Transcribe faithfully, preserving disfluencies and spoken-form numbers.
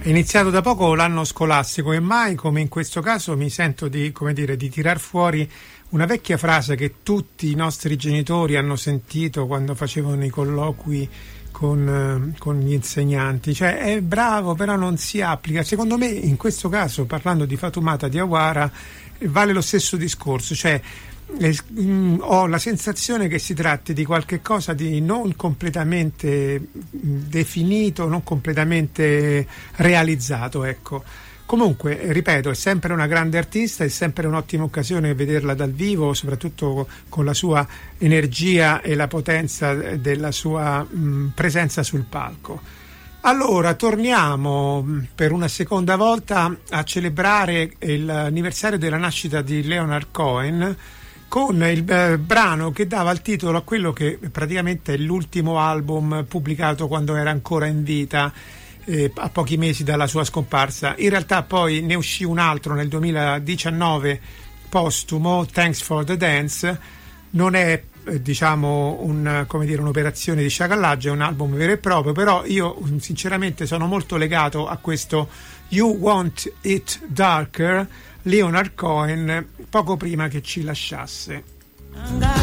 È iniziato da poco l'anno scolastico e mai come in questo caso mi sento di, come dire, di tirar fuori una vecchia frase che tutti i nostri genitori hanno sentito quando facevano i colloqui con, con gli insegnanti, cioè è bravo però non si applica. Secondo me in questo caso, parlando di Fatoumata Diawara, vale lo stesso discorso, cioè Eh, mh, ho la sensazione che si tratti di qualche cosa di non completamente mh, definito, non completamente realizzato, ecco. Comunque, ripeto, è sempre una grande artista, è sempre un'ottima occasione vederla dal vivo, soprattutto con la sua energia e la potenza della sua mh, presenza sul palco. Allora, torniamo per una seconda volta a celebrare l'anniversario della nascita di Leonard Cohen con il eh, brano che dava il titolo a quello che praticamente è l'ultimo album pubblicato quando era ancora in vita, eh, a pochi mesi dalla sua scomparsa. In realtà poi ne uscì un altro nel duemiladiciannove postumo, Thanks for the Dance. Non è eh, diciamo un, come dire, un'operazione di sciacallaggio, è un album vero e proprio, però io sinceramente sono molto legato a questo You Want It Darker, Leonard Cohen, poco prima che ci lasciasse.